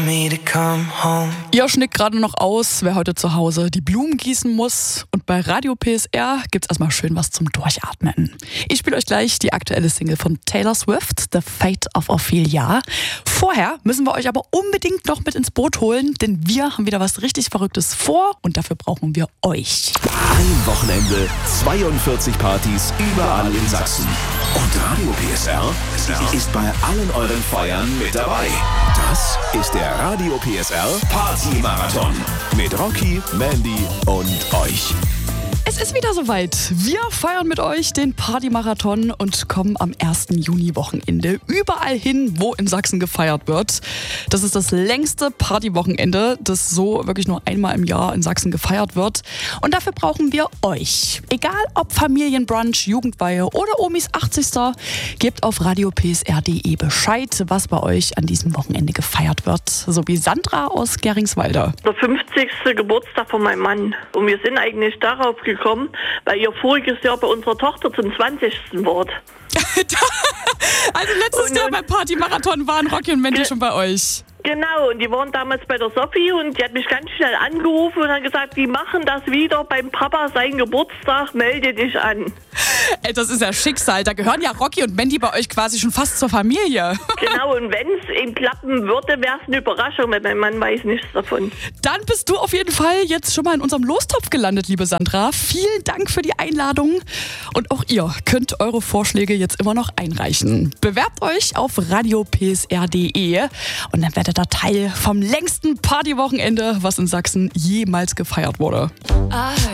Ihr schnickt gerade noch aus, wer heute zu Hause die Blumen gießen muss. Und bei Radio PSR gibt's erstmal schön was zum Durchatmen. Ich spiele euch gleich die aktuelle Single von Taylor Swift, The Fate of Ophelia. Vorher müssen wir euch aber unbedingt noch mit ins Boot holen, denn wir haben wieder was richtig Verrücktes vor und dafür brauchen wir euch. Ein Wochenende, 42 Partys überall in Sachsen. Und Radio PSR ist bei allen euren Feiern mit dabei. Das ist der Radio PSR Party-Marathon mit Rocky, Mandy und euch. Es ist wieder soweit. Wir feiern mit euch den Party-Marathon und kommen am 1. Juni-Wochenende überall hin, wo in Sachsen gefeiert wird. Das ist das längste Party-Wochenende, das so wirklich nur einmal im Jahr in Sachsen gefeiert wird. Und dafür brauchen wir euch. Egal ob Familienbrunch, Jugendweihe oder Omis 80. Gebt auf radiopsr.de Bescheid, was bei euch an diesem Wochenende gefeiert wird. So wie Sandra aus Geringswalde. Der 50. Geburtstag von meinem Mann. Und wir sind eigentlich darauf gekommen, weil ihr voriges Jahr bei unserer Tochter zum 20. Wort. Also letztes Jahr beim Party-Marathon waren Rocky und Mandy schon bei euch. Genau, und die waren damals bei der Sophie und die hat mich ganz schnell angerufen und hat gesagt, die machen das wieder beim Papa seinen Geburtstag, melde dich an. Ey, das ist ja Schicksal, da gehören ja Rocky und Mandy bei euch quasi schon fast zur Familie. Genau, und wenn es ihm klappen würde, wäre es eine Überraschung, weil mein Mann weiß nichts davon. Dann bist du auf jeden Fall jetzt schon mal in unserem Lostopf gelandet, liebe Sandra. Vielen Dank für die Einladung und auch ihr könnt eure Vorschläge jetzt immer noch einreichen. Bewerbt euch auf radiopsr.de und dann werdet ihr Teil vom längsten Partywochenende, was in Sachsen jemals gefeiert wurde.